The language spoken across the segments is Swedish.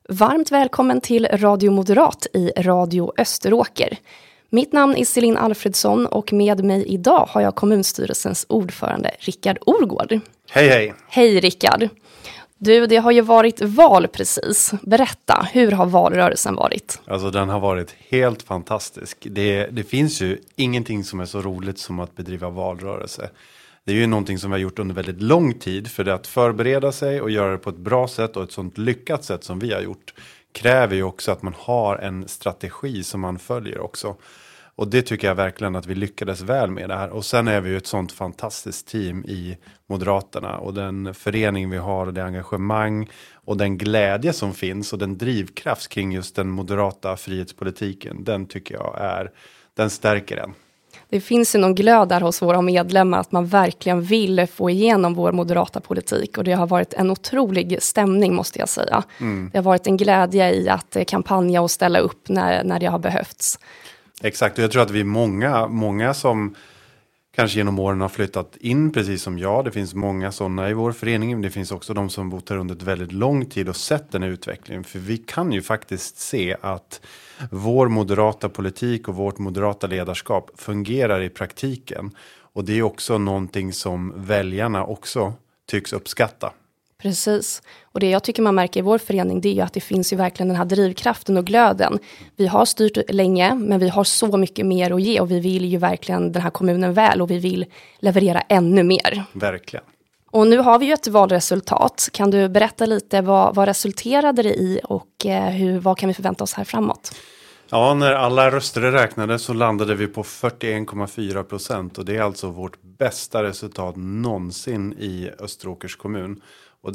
Varmt välkommen till Radio Moderat i Radio Österåker. Mitt namn är Celine Alfredsson och med mig idag har jag kommunstyrelsens ordförande Rickard Orgård. Hej hej! Hej Rickard! Du, det har ju varit val precis. Berätta, hur har valrörelsen varit? Alltså den har varit helt fantastisk. Det finns ju ingenting som är så roligt som att bedriva valrörelse. Det är ju någonting som vi har gjort under väldigt lång tid, för det att förbereda sig och göra det på ett bra sätt och ett sånt lyckat sätt som vi har gjort kräver ju också att man har en strategi som man följer också. Och det tycker jag verkligen att vi lyckades väl med det här. Och sen är vi ju ett sånt fantastiskt team i Moderaterna. Och den förening vi har och det engagemang och den glädje som finns och den drivkraft kring just den moderata frihetspolitiken. Den tycker jag den stärker en. Det finns ju någon glöd där hos våra medlemmar att man verkligen vill få igenom vår moderata politik. Och det har varit en otrolig stämning måste jag säga. Det har varit en glädje i att kampanja och ställa upp när det har behövts. Exakt, och jag tror att vi är många som kanske genom åren har flyttat in precis som jag. Det finns många sådana i vår förening, men det finns också de som bott här under ett väldigt lång tid och sett den här utvecklingen. För vi kan ju faktiskt se att vår moderata politik och vårt moderata ledarskap fungerar i praktiken. Och det är också någonting som väljarna också tycks uppskatta. Precis. Och det jag tycker man märker i vår förening, det är ju att det finns ju verkligen den här drivkraften och glöden. Vi har styrt länge, men vi har så mycket mer att ge och vi vill ju verkligen den här kommunen väl och vi vill leverera ännu mer. Verkligen. Och nu har vi ju ett valresultat. Kan du berätta lite vad resulterade det i och vad kan vi förvänta oss här framåt? Ja, när alla röster räknade så landade vi på 41,4% och det är alltså vårt bästa resultat någonsin i Österåkers kommun. Och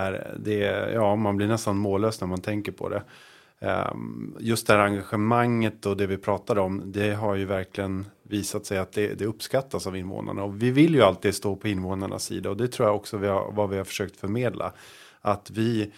man blir nästan mållös när man tänker på det. Just det här engagemanget och det vi pratar om, det har ju verkligen visat sig att det uppskattas av invånarna. Och vi vill ju alltid stå på invånarnas sida och det tror jag också vad vi har försökt förmedla. Att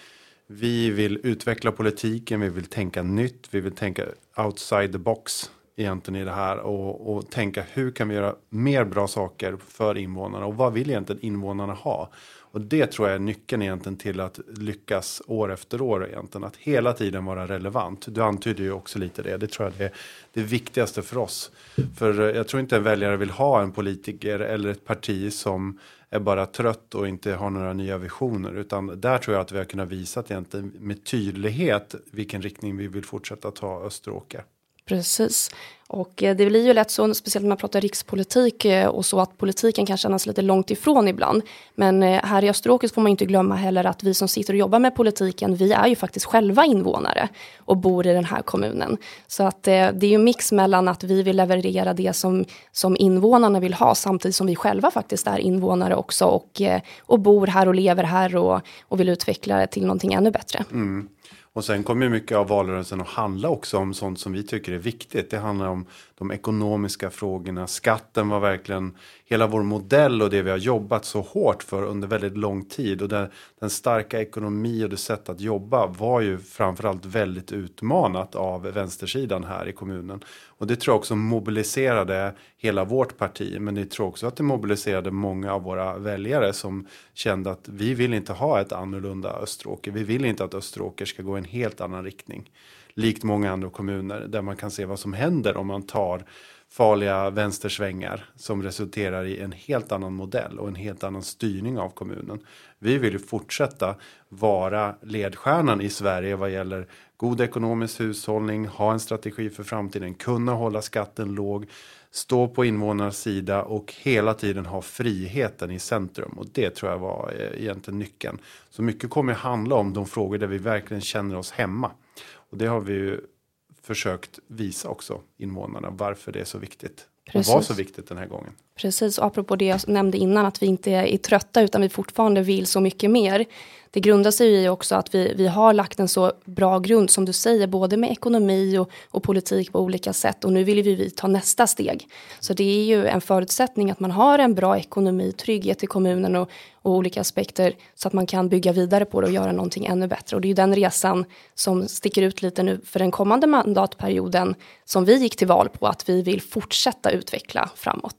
vi vill utveckla politiken, vi vill tänka nytt, vi vill tänka outside the box egentligen i det här och tänka hur kan vi göra mer bra saker för invånarna och vad vill egentligen invånarna ha? Och det tror jag är nyckeln egentligen till att lyckas år efter år egentligen, att hela tiden vara relevant. Du antyder ju också lite det tror jag är det viktigaste för oss. För jag tror inte en väljare vill ha en politiker eller ett parti som är bara trött och inte har några nya visioner. Utan där tror jag att vi har kunnat visa egentligen med tydlighet vilken riktning vi vill fortsätta ta Österåker. Precis. Och det blir ju lätt så, speciellt när man pratar rikspolitik och så, att politiken kan kännas lite långt ifrån ibland. Men här i Österåker får man inte glömma heller att vi som sitter och jobbar med politiken, vi är ju faktiskt själva invånare och bor i den här kommunen. Så att det är ju en mix mellan att vi vill leverera det som invånarna vill ha samtidigt som vi själva faktiskt är invånare också och bor här och lever här och vill utveckla det till någonting ännu bättre. Mm. Och sen kommer mycket av valrörelsen att handla också om sånt som vi tycker är viktigt. Det handlar om de ekonomiska frågorna. Skatten var verkligen hela vår modell och det vi har jobbat så hårt för under väldigt lång tid. Och den starka ekonomi och det sätt att jobba var ju framförallt väldigt utmanat av vänstersidan här i kommunen. Och det tror jag också mobiliserade hela vårt parti. Men det tror också att det mobiliserade många av våra väljare som kände att vi vill inte ha ett annorlunda Österåker. Vi vill inte att Österåker ska gå i en helt annan riktning. Likt många andra kommuner där man kan se vad som händer om man tar farliga vänstersvängar som resulterar i en helt annan modell och en helt annan styrning av kommunen. Vi vill ju fortsätta vara ledstjärnan i Sverige vad gäller god ekonomisk hushållning, ha en strategi för framtiden, kunna hålla skatten låg, stå på invånarnas sida och hela tiden ha friheten i centrum. Och det tror jag var egentligen nyckeln. Så mycket kommer handla om de frågor där vi verkligen känner oss hemma. Och det har vi ju försökt visa också invånarna varför det är så viktigt. Precis. Och var så viktigt den här gången. Precis, och apropå det jag nämnde innan att vi inte är trötta utan vi fortfarande vill så mycket mer. Det grundar sig i också att vi har lagt en så bra grund som du säger, både med ekonomi och politik på olika sätt. Och nu vill vi ta nästa steg. Så det är ju en förutsättning att man har en bra ekonomi, trygghet i kommunen och olika aspekter så att man kan bygga vidare på det och göra någonting ännu bättre. Och det är ju den resan som sticker ut lite nu för den kommande mandatperioden som vi gick till val på, att vi vill fortsätta utveckla framåt. Precis.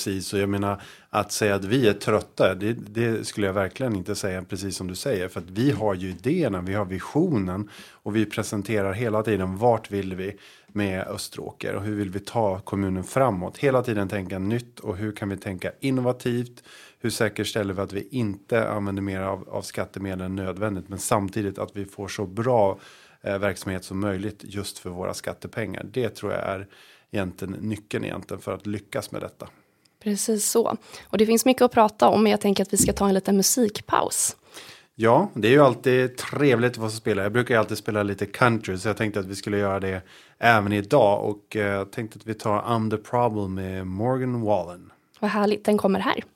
Precis, och jag menar att säga att vi är trötta, det skulle jag verkligen inte säga, precis som du säger. För att vi har ju idéerna, vi har visionen och vi presenterar hela tiden vart vill vi med Österåker och hur vill vi ta kommunen framåt. Hela tiden tänka nytt och hur kan vi tänka innovativt, hur säkerställer vi att vi inte använder mer av skattemedel än nödvändigt, men samtidigt att vi får så bra verksamhet som möjligt just för våra skattepengar. Det tror jag är nyckeln för att lyckas med detta. Precis så. Och det finns mycket att prata om, men jag tänker att vi ska ta en liten musikpaus. Ja, det är ju alltid trevligt att få spela. Jag brukar ju alltid spela lite country, så jag tänkte att vi skulle göra det även idag. Och jag tänkte att vi tar I'm the Problem med Morgan Wallen. Vad härligt, den kommer här.